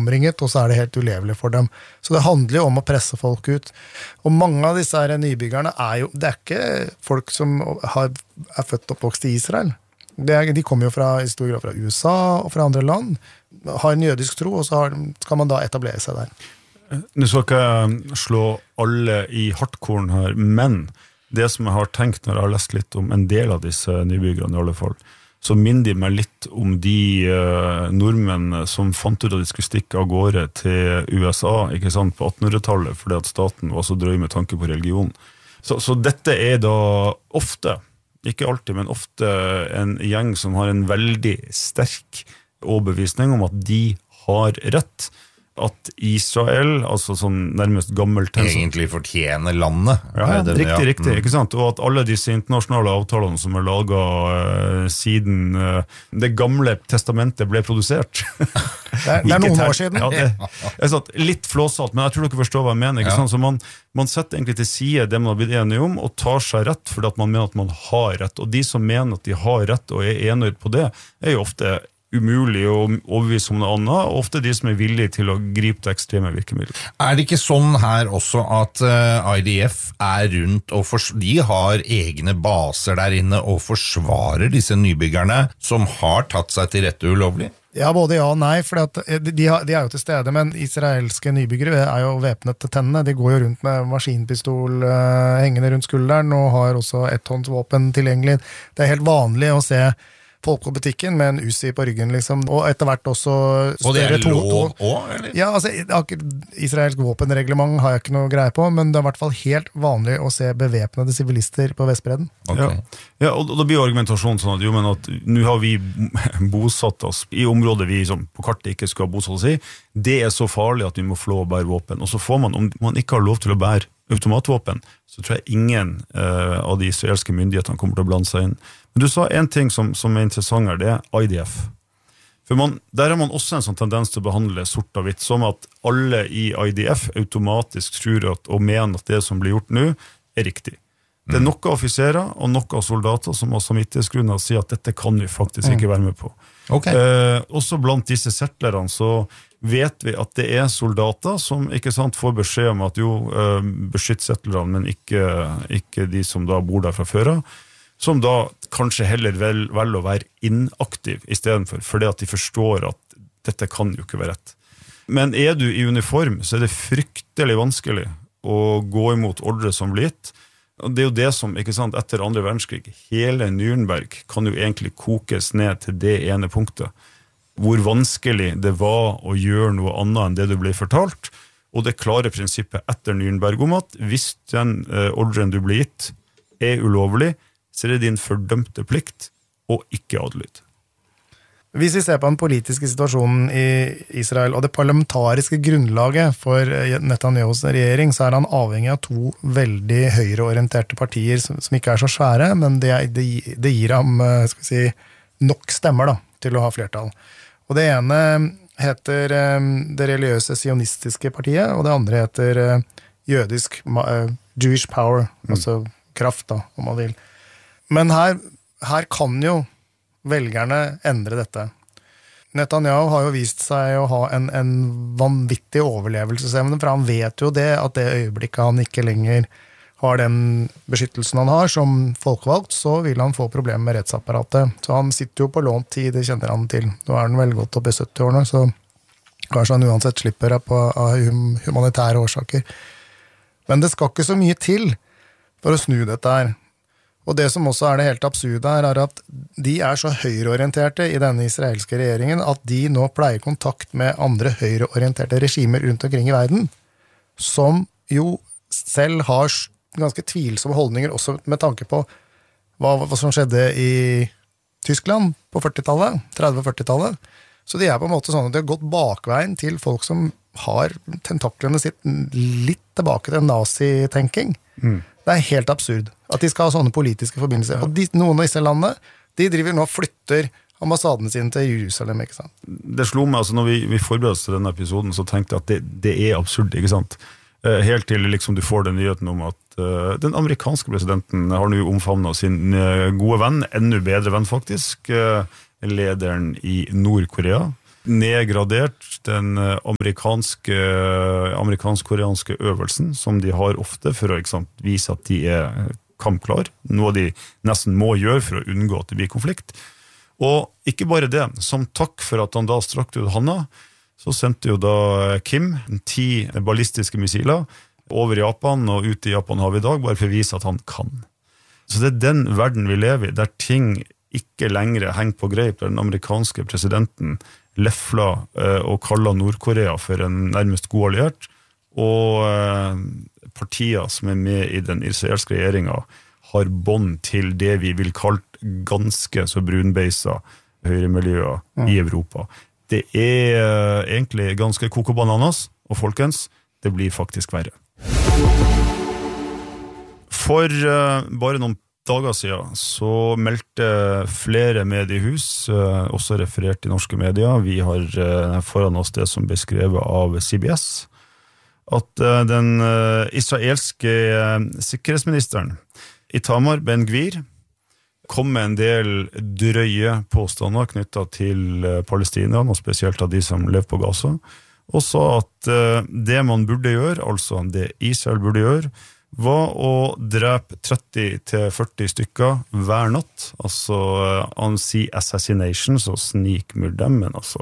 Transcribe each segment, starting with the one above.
omringet, og så det helt ulevelig for dem. Så det handler jo om å presse folk ut. Og mange av disse her nybyggerne det ikke folk som født og oppvokst i Israel. De kommer jo i stor grad fra USA og fra andre land, har en jødisk tro, og så skal man da etablere seg der. Nå skal ikke jeg slå alle i hardkorn her, men det som jeg har tenkt når jeg har lest litt om en del av disse nybyggerne i alle fall, så minner de meg litt om de nordmenn som fant ut at de skulle stikke av gårde til USA, ikke sant, på 1800-tallet, fordi at staten var så drøy med tanke på religion. Så dette da ofte, ikke alltid, men ofte en gjeng som har en veldig sterk overbevisning om at de har rett, at Israel, altså sånn nærmest gammelt egentlig fortjener landet. Riktig, ikke sant? Og at alle disse internasjonale avtalene som laget siden det gamle testamentet ble produsert. Det noen år siden. Ja, det litt flåsalt, men jeg tror dere forstår hva jeg mener, ikke sant? Så man setter egentlig til side det man har blitt enige om, og tar seg rett, fordi at man mener at man har rett. Og de som mener at de har rett og enige på det, jo ofte umulig å overbevise om noe annet, og ofte de som villige til å gripe til ekstreme virkemidler. Det ikke sånn her også at IDF rundt, og de har egne baser der inne og forsvarer disse nybyggerne som har tatt seg til rette ulovlig? Ja, både ja og nei, for de jo til stede, men israelske nybyggere jo væpnet til tennene. De går jo rundt med maskinpistol hengende rundt skulderen, og har også etthåndsvåpen tilgjengelig. Det helt vanlig å se folk på butikken med en Uzi på ryggen, liksom, og etter hvert også og det lov også, eller? Ja, altså, israelsk våpenreglement har jeg ikke noe greie på, men det i hvert fall helt vanlig å se bevæpnede sivilister på Vestbredden. Okay. Ja, og da blir argumentasjonen sånn at nå har vi bosatt oss i området vi på kartet ikke skal bosatt oss i. Det så farlig at vi må få lov å bære våpen, og så får man, om man ikke har lov til å bære automatvåpen, så tror jeg ingen av de israelske myndighetene kommer til å blande seg inn. Men du sa en ting som interessant det IDF. For der har man også en sånn tendens til å behandle sort og hvitt, som at alle i IDF automatisk tror og mener at det som blir gjort nå riktig. Det noen offiserer og noen soldater som har samvittighetsgrunner sier at dette kan vi faktisk ikke være med på. Okay. Også blant disse settlerne så vet vi at det soldater som ikke sant, får beskjed om at beskytt settlerne, men ikke de som da bor der fra før av, som da kanskje heller vel å være inaktiv i stedet for det at de forstår at dette kan jo ikke være rett. Men du i uniform, så det fryktelig vanskelig å gå imot ordre som blir gitt. Og det jo det som, ikke sant, etter andre verdenskrig, hele Nürnberg kan jo egentlig kokes ned til det ene punktet, hvor vanskelig det var å gjøre noe annet enn det du ble fortalt, og det klare prinsippet etter Nürnberg om at hvis den ordren du blir gitt ulovlig, så det din fordømte plikt og ikke adlyd. Hvis vi ser på den politiske situasjonen i Israel og det parlamentariske grunnlaget for Netanyahus regjering, så han avhengig av to veldig høyreorienterte partier som ikke så svære, men det gir ham skal vi si, nok stemmer da, til å ha flertall. Og det ene heter det religiøse sionistiske partiet, og det andre heter jødisk Jewish Power, altså kraft da, om man vil. Men her kan jo velgerne endre dette. Netanyahu har jo vist seg å ha en vanvittig overlevelsesevne, for han vet jo det, at det øyeblikket han ikke lenger har den beskyttelsen han har som folkevalgt, så vil han få problemer med rettsapparatet. Så han sitter jo på lånt tid, det kjenner han til. Nå han vel gått opp i 70-årene, så kanskje han uansett slipper av humanitære årsaker. Men det skal ikke så mye til for å snu dette her. Og det som også det helt absurde her, at de så høyreorienterte i denne israelske regjeringen, at de nå pleier kontakt med andre høyreorienterte regimer rundt omkring i verden, som jo selv har ganske tvilsomme holdninger, også med tanke på hva som skjedde i Tyskland på 40-tallet, 30-40-tallet. Så de på en måte sånn at de har gått bakveien til folk som har tentaklene sitt litt tilbake til nazi-tenking. Det helt absurd at de skal ha sånne politiske forbindelser. Og noen av disse landene, de driver nå og flytter ambassaden sin til Jerusalem, ikke sant? Det slo meg, altså når vi forberedte oss til denne episoden, så tenkte jeg at det absurd, ikke sant? Helt til liksom du får den nyheten om at den amerikanske presidenten har nå omfavnet sin gode venn, enda bedre venn faktisk, lederen i Nord-Korea. nedgradert den amerikansk-koreanske øvelsen, som de har ofte for å vise at de kampklar, noe de nesten må gjøre for å unngå at det blir konflikt. Og ikke bare det, som takk for at han da strakte ut handa, så sendte jo da Kim 10 ballistiske missiler over Japan og ut i Japanhavet i dag, bare for å vise at han kan. Så det den verden vi lever i, der ting ikke lenger henger på greip, der den amerikanske presidenten lefla og kaller Nord-Korea for en nærmest god alliert, og partier som med i den israelske regjeringen har bånd til det vi vil kalle ganske så brunbeisa høyremiljøer i Europa. Det egentlig ganske koko bananas, og folkens, det blir faktisk verre. For bare noen dager siden så meldte flere mediehus, også referert i norske medier, vi har foran oss det som ble skrevet av CBS, at den israelske sikkerhetsministeren Itamar Ben-Gvir kom med en del drøye påstander knyttet til Palestina, og spesielt av de som lever på Gaza, og sa at det man burde gjøre, altså det Israel burde gjøre, var å drepe 30-40 stykker hver natt, altså han sier assassination, så snikmord dem, men altså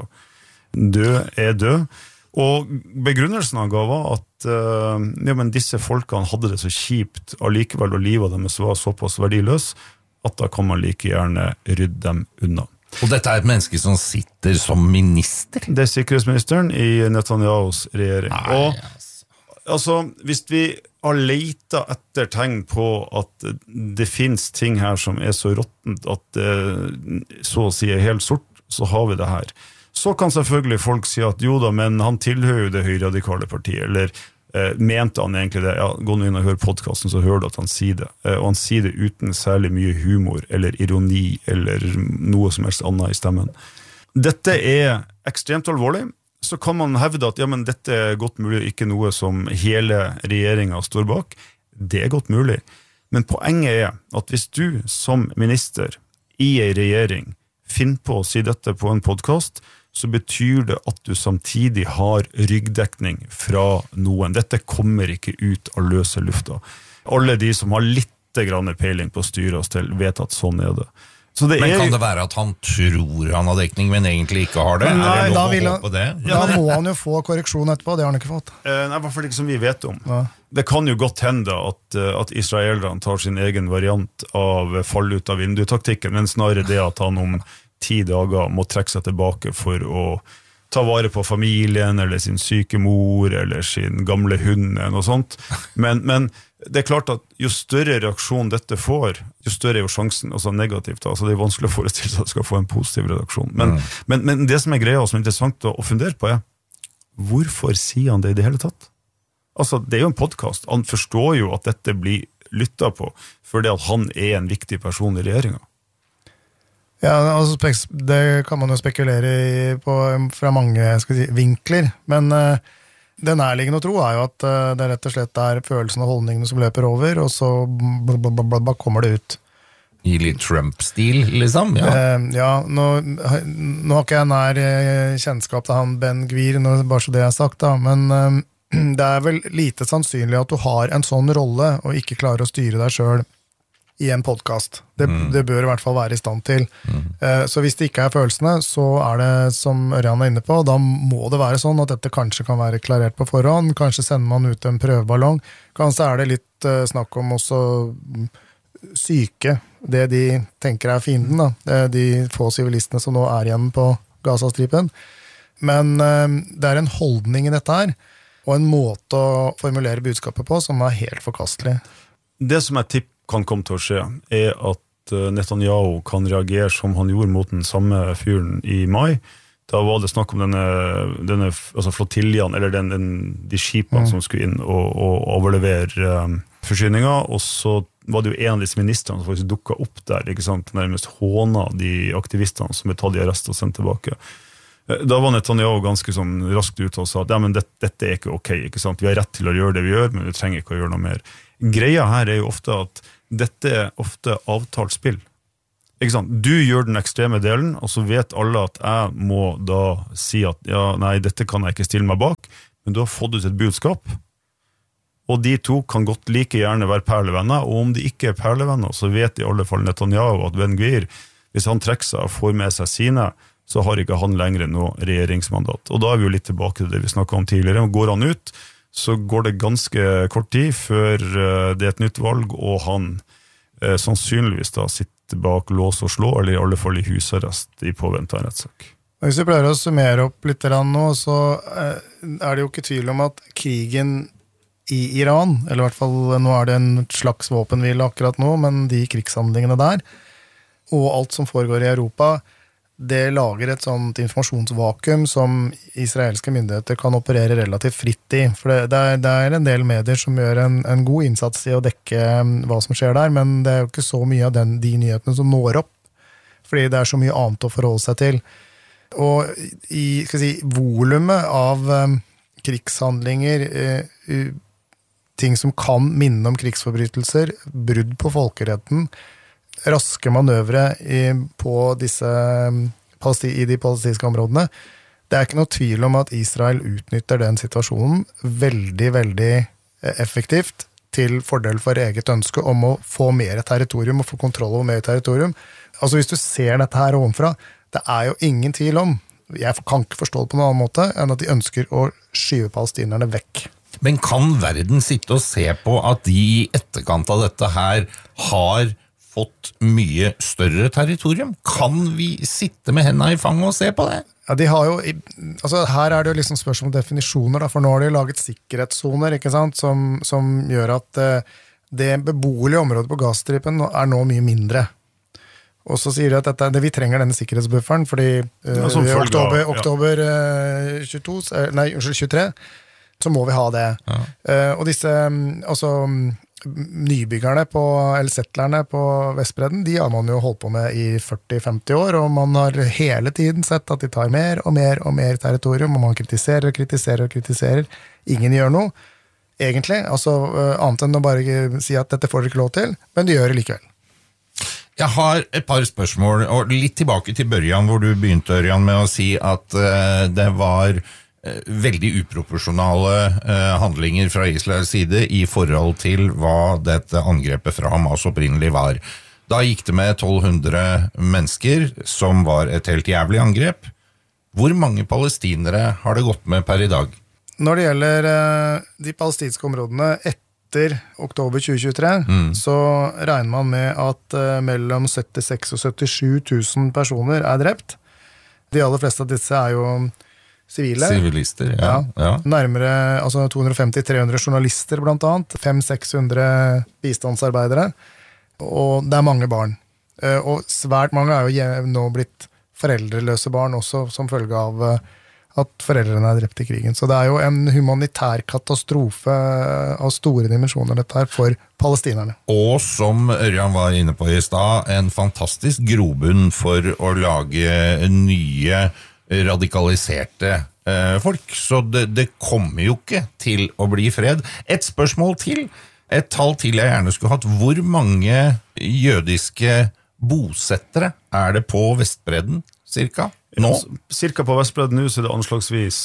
død død. Og begrunnelsen han ga var at men disse folkene hadde det så kjipt allikevel, og livet deres var såpass verdiløs, at da kan man like gjerne rydde dem unna. Og dette et menneske som sitter som minister? Det sikkerhetsministeren i Netanyahus regjering. Og altså, hvis vi har letet etter tegn på at det finnes ting her som så råttent at det så å si helt sort, så har vi det her. Så kan selvfølgelig folk si at jo da, men han tilhører jo det høyradikale partiet, eller mente han egentlig det? Ja, gå inn og hør podcasten, så hører du at han sier det. Og han sier det uten særlig mye humor, eller ironi, eller noe som helst annet i stemmen. Dette ekstremt alvorlig. Så kan man hevde at ja, men dette godt mulig ikke noe som hele regjeringen står bak. Det godt mulig. Men poenget at hvis du som minister i en regjering finner på å si dette på en podcast, så betyr det at du samtidig har ryggdekning fra noen. Dette kommer ikke ut av løse lufta. Alle de som har litt grann peiling på å styre oss til, vet at sånn det. Så det men kan det være at han tror han har dekning, men egentlig ikke har det? Nei, det lov å håpe det? Da må han jo få korreksjon etterpå, det har han ikke fått. Nei, i hvert fall ikke som vi vet om. Ja. Det kan jo godt hende at israelerne tar sin egen variant av fall ut av vindutaktikken, men snarere det at han om 10 dager må trekke seg tilbake for å ta vare på familien, eller sin syke mor, eller sin gamle hund, og sånt. Men det klart at jo større reaksjon dette får, jo større jo sjansen, altså negativt, altså det vanskelig å forestille seg at det skal få en positiv reaksjon. Men det som greia og som interessant å fundere på hvorfor sier han det i det hele tatt? Altså, det jo en podcast. Han forstår jo at dette blir lyttet på, fordi at han en viktig person i regjeringen. Ja, altså, det kan man jo spekulere på fra mange vinkler, men det nærliggende å tro jo at det rett og slett følelsen og holdningene som løper over, og så kommer det ut. I litt Trump-stil, liksom? Ja, nå har ikke jeg nær kjennskap til han Ben-Gvir, bare så det sagt da, men det vel lite sannsynlig at du har en sånn rolle, og ikke klarer å styre deg selv i en podcast. Det bør i hvert fall være i stand til. Så hvis det ikke følelsene, så det, som Ørjan inne på, da må det være sånn at dette kanskje kan være klarert på forhånd, kanskje sender man ut en prøveballong, kanskje det litt snakk om også syke, det de tenker fienden, da. De få sivilistene som nå igjen på Gazastripen. Men det en holdning i dette her, og en måte å formulere budskapet på som helt forkastelig. Det som tipper kan komme til å skje, at Netanyahu kan reagere som han gjorde mot den samme fyren i mai. Da var det snakk om denne altså flottiljen, eller de skipene som skulle inn og overlevere forsyninger, og så var det jo en av disse ministrene som faktisk dukket opp der, ikke sant? Nærmest håna de aktivistene som ble tatt i arrest og sendt tilbake. Da var Netanyahu ganske sånn raskt ut og sa at ja, men dette ikke ok, ikke sant? Vi har rett til å gjøre det vi gjør, men vi trenger ikke å gjøre noe mer. Greia her jo ofte at dette ofte avtalt spill. Ikke sant? Du gjør den ekstreme delen, og så vet alle at jeg må da si at ja, nei, dette kan jeg ikke stille meg bak, men du har fått ut et budskap, og de to kan godt like gjerne være perlevenner, og om de ikke er perlevenner, så vet i alle fall Netanyahu at Ben Gvir, hvis han trekker seg og får med seg sine, så har ikke han lenger noe regjeringsmandat. Og da er vi jo litt tilbake til det vi snakket om tidligere. Og går han ut, så går det ganske kort tid før det er et nytt valg, og han sannsynligvis da sitter bak lås og slå, eller i alle fall i husarrest i påvente av en rettssak. Hvis vi prøver å summere opp litt nå, så er det jo ikke tvil om at krigen i Iran, eller i hvert fall nå er det en slags våpenhvile akkurat nå, men de krigshandlingene der, og alt som foregår i Europa, det lager et sånt informasjonsvakuum som israelske myndigheter kan operere relativt fritt i. For det er en del medier som gjør en god innsats i å dekke hva som skjer der, men det er jo ikke så mye av de nyhetene som når opp, fordi det er så mye annet å forholde seg til. Og i volumet av krigshandlinger, ting som kan minne om krigsforbrytelser, brudd på folkeretten, raske manøvre i de palestinske områdene. Det er ikke noe tvil om at Israel utnytter den situasjonen veldig, veldig effektivt til fordel for eget ønske om å få mer territorium og få kontroll over mer territorium. Altså hvis du ser dette her ovenfra, det er jo ingen tvil om, jeg kan ikke forstå det på noen annen måte, enn at de ønsker å skyve palestinerne vekk. Men kan verden sitte og se på at de i etterkant av dette her har fått mye større territorium? Kan vi sitte med hendene i fanget og se på det? Ja, de har jo, her er det jo liksom spørsmål om definisjoner, da, for nå har de laget sikkerhetssoner, ikke sant, som gjør at det beboelige området på Gazastripen er nå mye mindre. Og så sier de at vi trenger denne sikkerhetsbufferen, fordi i oktober 23, så må vi ha det. Ja. Og disse, nybyggerne eller settlerne på Vestbredden, de har man jo holdt på med i 40-50 år, og man har hele tiden sett at de tar mer og mer og mer territorium, og man kritiserer og kritiserer og kritiserer. Ingen gjør noe, egentlig, annet enn å bare si at dette får dere ikke lov til, men de gjør det likevel. Jeg har et par spørsmål, og litt tilbake til Børjan, hvor du begynte, Ørjan, med å si at det var veldig uproporsjonale handlinger fra Israels side i forhold til hva dette angrepet fra Hamas opprinnelig var. Da gikk det med 1200 mennesker, som var et helt jævlig angrep. Hvor mange palestinere har det gått med per i dag? Når det gjelder de palestinske områdene etter oktober 2023, så regner man med at mellom 76 og 77 000 personer er drept. De aller fleste av disse er jo sivilister, ja. Nærmere 250-300 journalister blant annet, 500-600 bistandsarbeidere, og det er mange barn. Og svært mange er jo nå blitt foreldreløse barn også, som følge av at foreldrene er drept i krigen. Så det er jo en humanitær katastrofe av store dimensjoner dette her for palestinerne. Og som Ørjan var inne på i stad, en fantastisk grobunn for å lage nye radikaliserte folk, så det kommer jo ikke til å bli fred. Et spørsmål til, et tall til jeg gjerne skulle hatt. Hvor mange jødiske bosettere er det på Vestbredden, cirka? Nå? Cirka på Vestbredden nå så er det anslagsvis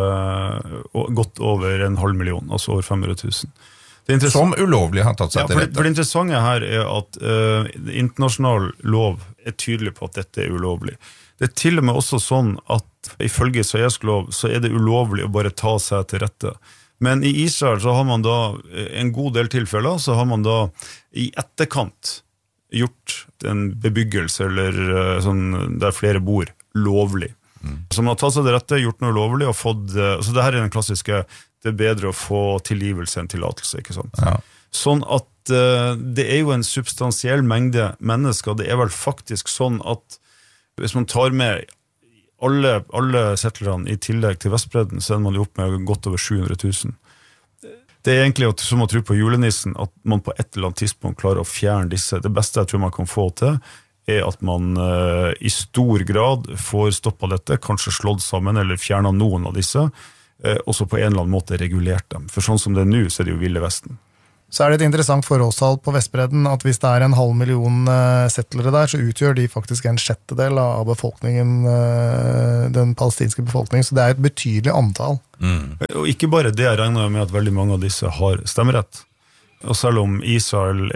godt over 500.000, altså over 500 000. Som ulovlig har tatt seg til rette. For det interessante her er at internasjonal lov er tydelig på at dette er ulovlig. Det er til og med også sånn at ifølge israelsk lov så er det ulovlig å bare ta seg til rette. Men i Israel så har man da en god del tilfeller, så har man da i etterkant gjort en bebyggelse eller sånn der flere bor lovlig. Så man har tatt seg til rette, gjort noe lovlig og fått, så det her er den klassiske, det er bedre å få tilgivelse enn tillatelse, ikke sant? Ja. Sånn at det er jo en substansiell mengde mennesker, det er vel faktisk sånn at hvis man tar med alle settlerne i tillegg til Vestbredden, så er man jo opp med godt over 700 000. Det er egentlig som å tro på julenissen, at man på et eller annet tidspunkt klarer å fjerne disse. Det beste jeg tror man kan få til, er at man i stor grad får stoppet dette, kanskje slått sammen eller fjernet noen av disse, og så på en eller annen måte regulert dem. For sånn som det er nå, så er det jo Ville Vesten. Så det et interessant forholdstall på Vestbredden at hvis det en 500 000 settlere der, så utgjør de faktisk en sjettedel av befolkningen, den palestinske befolkningen, så det et betydelig antall. Og ikke bare det, jeg regner med at veldig mange av disse har stemmerett. Og selv om Israel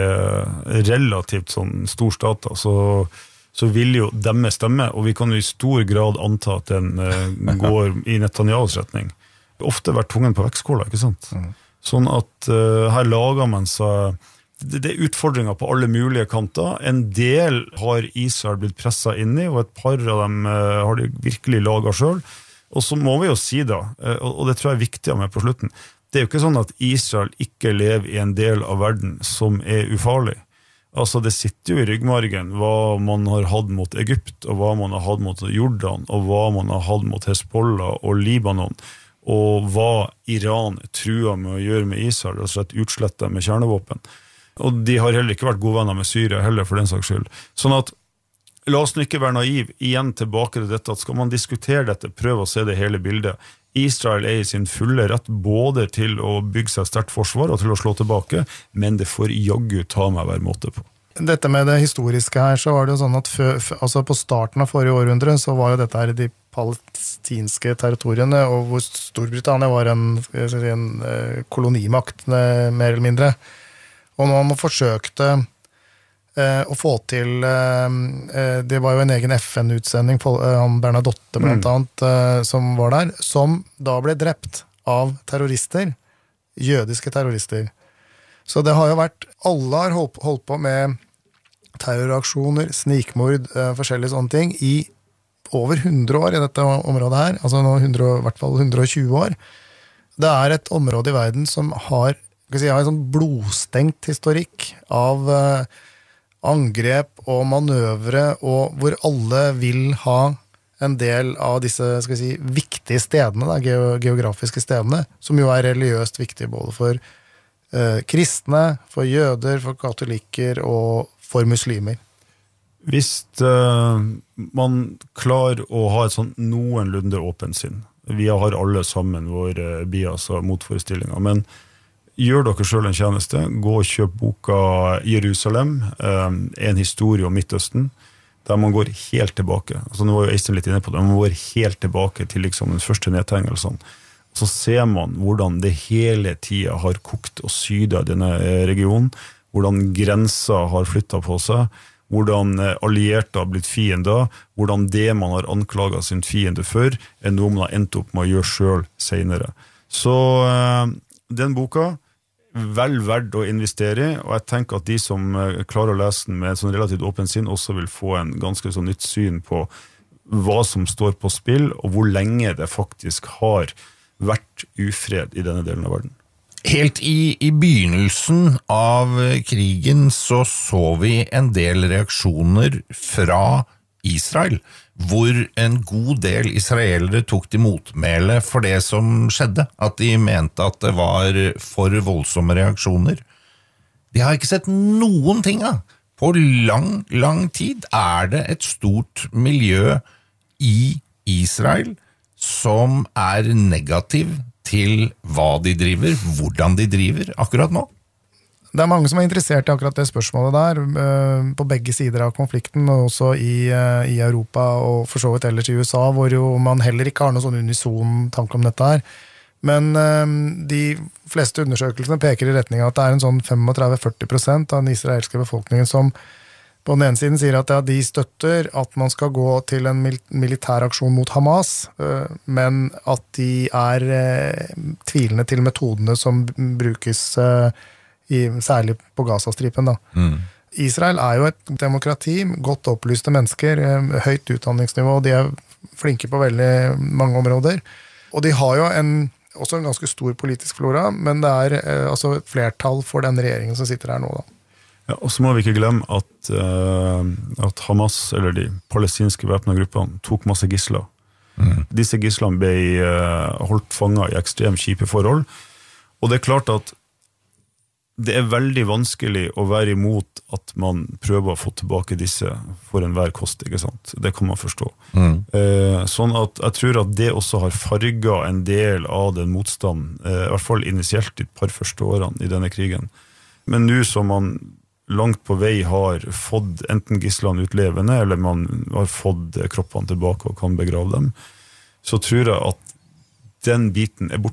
relativt sånn stor stat, så vil jo dem stemme, og vi kan jo i stor grad anta at den går i Netanyahus retning. Ofte vært tungen på vektskåla, ikke sant? Sånn at her lager man seg det utfordringer på alle mulige kanter. En del har Israel blitt presset inn i, og et par av dem har de virkelig laget selv. Og så må vi jo si da, og det tror jeg viktig å med på slutten, det jo ikke sånn at Israel ikke lever i en del av verden som ufarlig. Altså det sitter jo i ryggmargen hva man har hatt mot Egypt, og hva man har hatt mot Jordan, og hva man har hatt mot Hezbollah og Libanon, og hva Iran truer med å gjøre med Israel, og slett utslette med kjernevåpen. Og de har heller ikke vært godvenner med Syria heller, for den saks skyld. Sånn at, la oss ikke være naiv, igjen tilbake til dette, at skal man diskutere dette, prøv å se det hele bildet. Israel i sin fulle rett både til å bygge seg sterkt forsvar og til å slå tilbake, men det får jaggu ta meg hver måte på. Dette med det historiske her, så var det jo sånn at altså på starten av forrige århundre, så var jo dette her de palestinske territoriene, og hvor Storbritannia var en kolonimakt, mer eller mindre. Og når man forsøkte å få til, det var jo en egen FN-utsending, Bernadotte blant annet, som var der, som da ble drept av terrorister, jødiske terrorister. Så det har jo vært, alle har holdt på med terroraksjoner, snikmord, forskjellige sånne ting, i over 100 år i dette området her, altså nå i hvert fall 120 år. Det et område i verden som har en sånn blodstengt historikk av angrep og manøvre, og hvor alle vil ha en del av disse viktige stedene, da, geografiske stedene, som jo religiøst viktige både for kristne, for jøder, for katolikker og for muslimer. Hvis man klarer å ha et sånn noenlunde åpent sinn, vi har alle sammen våre bias og motforestillinger, men gjør dere selv en tjeneste, gå og kjøp boka Jerusalem, en historie om Midtøsten, der man går helt tilbake, altså nå var jo Øystein litt inne på det, man går helt tilbake til liksom den første nedtegnelsen, så ser man hvordan det hele tiden har kokt og sydet i denne regionen, hvordan grenser har flyttet på seg, hvordan allierte har blitt fiender, hvordan det man har anklaget sin fiende for, noe man har endt opp med å gjøre selv senere. Så den boka, vel verdt å investere i, og jeg tenker at de som klarer å lese den med en sånn relativt åpen sinn, også vil få en ganske så nytt syn på hva som står på spill, og hvor lenge det faktisk har vært ufred i denne delen av verden. Helt i begynnelsen av krigen så vi en del reaksjoner fra Israel, hvor en god del israelere tok til motmæle for det som skjedde, at de mente at det var for voldsomme reaksjoner. De har ikke sett noen ting av. På lang tid det et stort miljø i Israel som negativ til hva de driver, hvordan de driver akkurat nå. Det mange som interessert i akkurat det spørsmålet der, på begge sider av konflikten, og også i Europa, og for så vidt ellers i USA, hvor jo man heller ikke har noen sånn unison tanke om dette her. Men de fleste undersøkelsene peker i retning av at det en sånn 35-40% av den israelske befolkningen som på den ene siden sier at de støtter at man skal gå til en militær aksjon mot Hamas, men at de tvilende til metodene som brukes særlig på Gazastripen. Da. Israel jo et demokrati, godt opplyste mennesker, høyt utdanningsnivå, de flinke på veldig mange områder. Og de har jo også en ganske stor politisk flora, men det altså et flertall for den regjeringen som sitter her nå da. Ja, og så må vi ikke glemme at Hamas, eller de palestinske væpnede gruppene, tok masse gisler. Disse gislene ble holdt fanget i ekstremt kjipe forhold, og det klart at det veldig vanskelig å være imot at man prøver å få tilbake disse for enhver kost, ikke sant? Det kan man forstå. Sånn at jeg tror at det også har farget en del av den motstanden, i hvert fall initielt de par første årene i denne krigen. Men nå som man langt på vei har fått enten gislene ut levende, eller man har fått kroppene tilbake og kan begrave dem, så tror jeg at den biten borte.